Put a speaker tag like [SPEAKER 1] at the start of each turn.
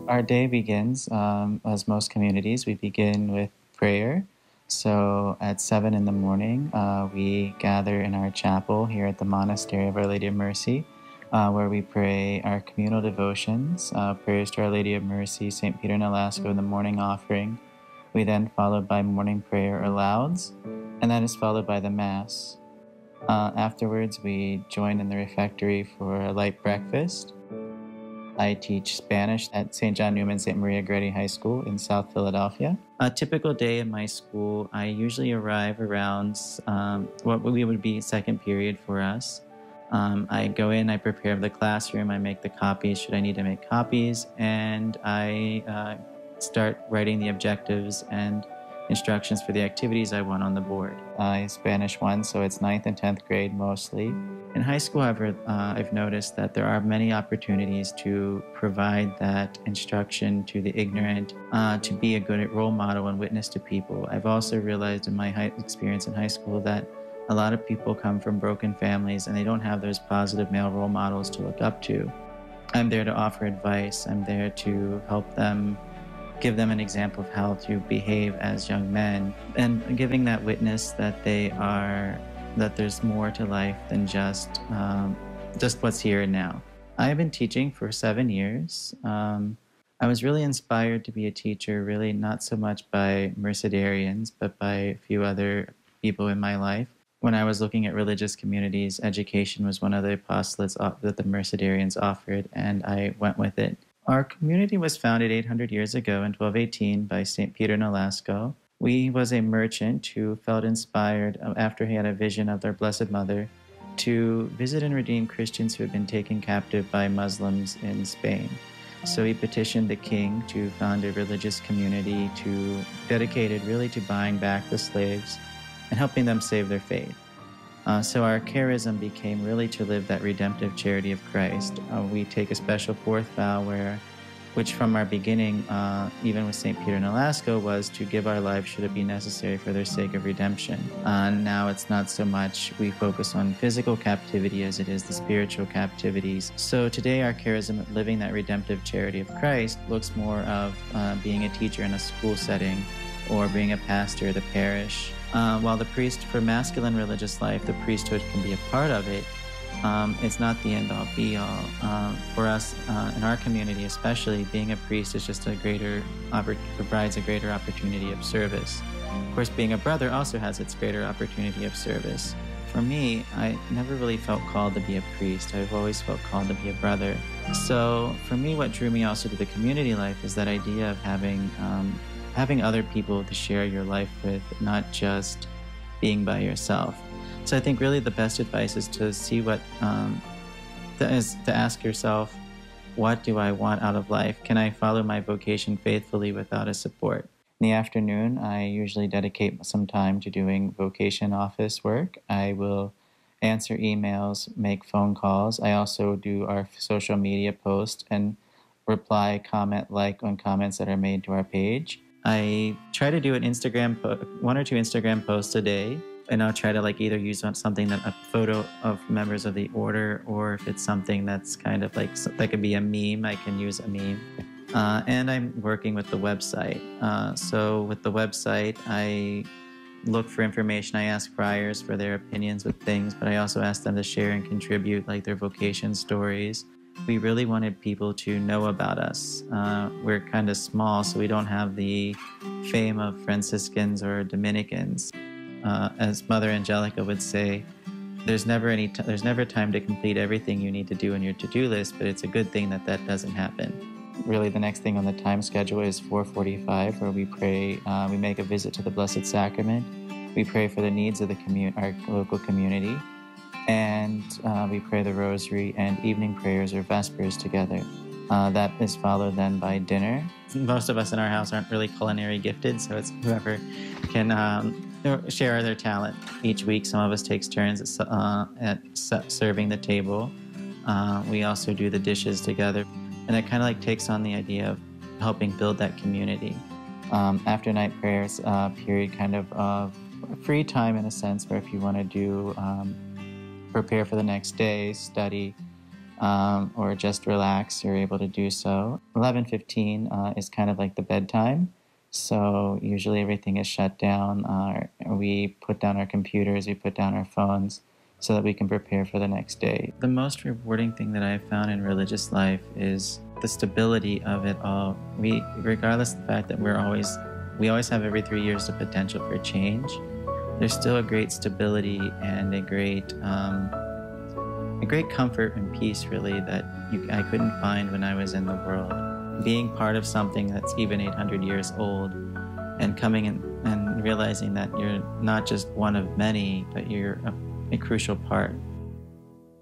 [SPEAKER 1] Our day begins, as most communities, we begin with prayer. So at 7 in the morning, we gather in our chapel here at the Monastery of Our Lady of Mercy, where we pray our communal devotions, prayers to Our Lady of Mercy, St. Peter Nolasco, the morning offering. We then followed by morning prayer or lauds, and that is followed by the Mass. Afterwards, we join in the refectory for a light breakfast. I teach Spanish at St. John Newman St. Maria Goretti High School in South Philadelphia. A typical day in my school, I usually arrive around what we would be second period for us. I go in, I prepare the classroom, I make the copies should I need to make copies, and I start writing the objectives and instructions for the activities I want on the board. Spanish 1, so it's 9th and 10th grade mostly. In high school, however, I've noticed that there are many opportunities to provide that instruction to the ignorant, to be a good role model and witness to people. I've also realized in my experience in high school that a lot of people come from broken families and they don't have those positive male role models to look up to. I'm there to offer advice. I'm there to help them, give them an example of how to behave as young men, and giving that witness that that there's more to life than just what's here and now. I've been teaching for 7 years. I was really inspired to be a teacher, really not so much by Mercedarians, but by a few other people in my life. When I was looking at religious communities, education was one of the apostolates that the Mercedarians offered, and I went with it. Our community was founded 800 years ago in 1218 by St. Peter Nolasco. He was a merchant who felt inspired after he had a vision of their Blessed Mother to visit and redeem Christians who had been taken captive by Muslims in Spain. So he petitioned the king to found a religious community dedicated really to buying back the slaves and helping them save their faith. So our charism became really to live that redemptive charity of Christ. We take a special fourth vow which from our beginning, even with St. Peter Nolasco, was to give our lives should it be necessary for their sake of redemption. Now it's not so much we focus on physical captivity as it is the spiritual captivities. So today our charism, living that redemptive charity of Christ, looks more of being a teacher in a school setting or being a pastor of the parish. While the priest, for masculine religious life, the priesthood can be a part of it, it's not the end-all, be-all. For us, in our community especially, being a priest is just provides a greater opportunity of service. Of course, being a brother also has its greater opportunity of service. For me, I never really felt called to be a priest. I've always felt called to be a brother. So for me, what drew me also to the community life is that idea of having other people to share your life with, not just being by yourself. So I think really the best advice is to see to ask yourself, what do I want out of life? Can I follow my vocation faithfully without a support? In the afternoon, I usually dedicate some time to doing vocation office work. I will answer emails, make phone calls. I also do our social media posts and reply, comment, like on comments that are made to our page. I try to do one or two Instagram posts a day, and I'll try to either use something a photo of members of the order, or if it's something that's kind of that could be a meme, I can use a meme. And I'm working with the website. So with the website, I look for information. I ask friars for their opinions with things, but I also ask them to share and contribute their vocation stories. We really wanted people to know about us. We're kind of small, so we don't have the fame of Franciscans or Dominicans. As Mother Angelica would say, there's never time to complete everything you need to do on your to-do list, but it's a good thing that doesn't happen. Really, the next thing on the time schedule is 4:45, where we pray. We make a visit to the Blessed Sacrament. We pray for the needs of our local community. And we pray the rosary and evening prayers or vespers together. That is followed then by dinner. Most of us in our house aren't really culinary gifted, so it's whoever can share their talent. Each week, some of us takes turns at serving the table. We also do the dishes together, and it kind of takes on the idea of helping build that community. After night prayers, period kind of free time in a sense, where if you want to do prepare for the next day, study. or just relax, you're able to do so. 11:15 is kind of like the bedtime. So usually everything is shut down. We put down our computers, we put down our phones so that we can prepare for the next day. The most rewarding thing that I've found in religious life is the stability of it all. Regardless of the fact that we always have every 3 years the potential for change, there's still a great stability and a great comfort and peace, really, that I couldn't find when I was in the world. Being part of something that's even 800 years old and coming in and realizing that you're not just one of many, but you're a crucial part